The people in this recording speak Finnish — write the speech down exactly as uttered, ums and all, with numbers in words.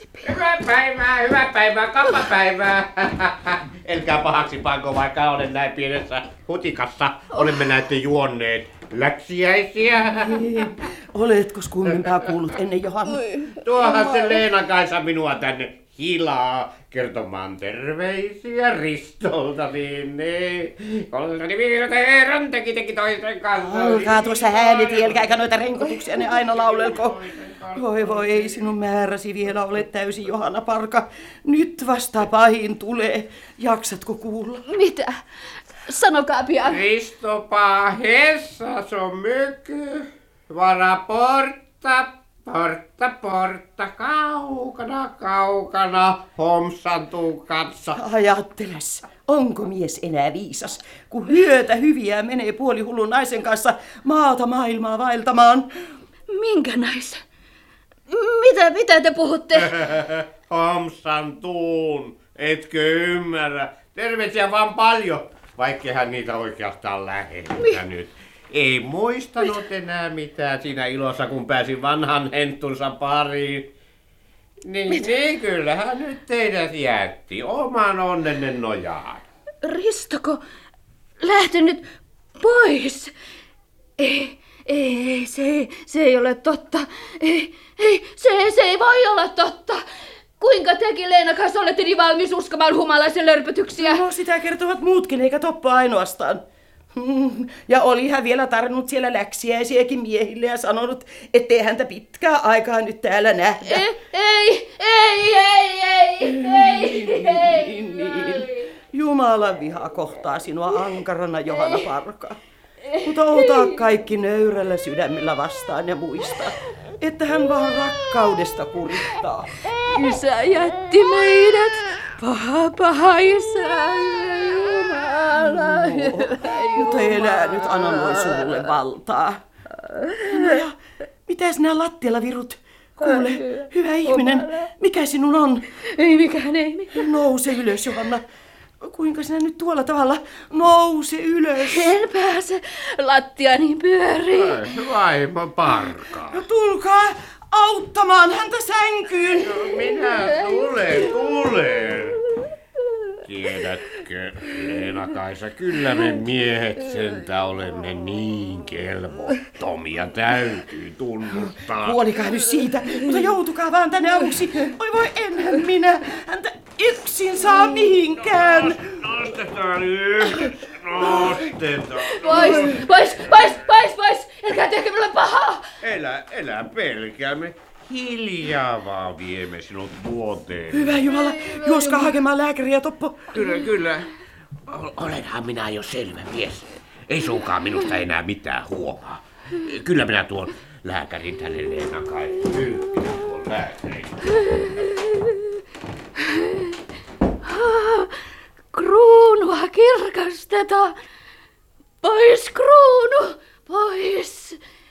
pian. Hyvää päivää, hyvää päivää, kappapäivää. Elkää pahaksi panko, vaikka olen näin pienessä hutikassa. Olemme näette juonneet läksiäisiä. Oletko kummempaa kuullut ennen Johanna? Tuohan se Leena-Kaisa minua tänne hilaa kertomaan terveisiä Ristolta, niin niin. Koltani Virteeron teki teki toisen kanssa. Olkaa tuossa äänitielkääkä noita renkotuksia, ne aina laulelko. Voi voi, ei sinun määräsi vielä ole täysin, Johanna Parka. Nyt vasta pahin tulee. Jaksatko kuulla? Mitä? Sanokaa pian. Risto pahessa on myky, vara porta, porta, porta, kaukana, kaukana, homsantuu katsa. Ajatteles, onko mies enää viisas, kun hyötä hyviä menee puolihullun naisen kanssa maata maailmaa vaeltamaan? Minkä naisen? Mitä, mitä te puhutte? Homsantuun, etkö ymmärrä? Terveisiä vaan paljon, vaikkehän niitä oikeastaan lähettänyt. Ei muistanut enää mitään siinä ilossa, kun pääsin vanhan henttunsa pariin. Niin, niin kyllähän nyt teidät jätti oman onnenne nojaan. Ristoko lähtenyt pois? Ei, ei, ei, se, ei, se ei ole totta. Ei, ei, se, se ei voi olla totta. Kuinka tekin, Leena, kanssa olette niin valmis uskomaan humalaisen lörpötyksiä? No, sitä kertovat muutkin, eikä Toppo ainoastaan. Hmm, ja oli hän vielä tarvinnut siellä läksiäisiäkin miehille ja sanonut, ettei häntä pitkää aikaa nyt täällä nähdä. Ei, ei, ei, ei, ei, ei, ei, Niin, niin. Jumalan viha kohtaa sinua ankarana, Johanna Parka. Mutta ota kaikki nöyrällä sydämellä vastaan ja muista, että hän vaan rakkaudesta kurittaa. Isä jätti meidät. Paha, paha isä. Jumala. Mutta elää nyt anna noin sulle valtaa. No ja, mitä sinä lattialla virut? Kuule, hyvä ihminen, mikä sinun on? Ei mikään, ei mikään. Nouse ylös, Johanna. Kuinka sinä nyt tuolla tavalla? Nouse ylös. En pääse. Lattia niin pyörii. Vaimo Parka. No tulkaa auttamaan häntä sänkyyn. No minä tulen, tulen. Tiedätkö, Leena-Kaisa, kyllä me miehet sentä olemme niin kelvottomia, täytyy tunnustaa. Huolikaa nyt siitä, mutta joutukaa vaan tänne avuksi. Oi voi, enhän minä häntä yksin saa mihinkään. Nostetaan yhdessä, nostetaan. Pois, pois, pois, pois, pois. Älkää tehkö minulle pahaa. Elä, elä pelkäämme. Hiljaa vaan viemme sinut vuoteen. Hyvä Jumala, juoskaa hakemaan lääkäriä, Toppo. Kyllä, kyllä. Olenhan minä jo selvä mies. Ei suinkaan minusta enää mitään huomaa. Kyllä minä tuon lääkärin tänne, Leena-Kaisa. Kyllä minä tuon lääkärin. Kruunua kirkastetaan. Pois kruunu, pois.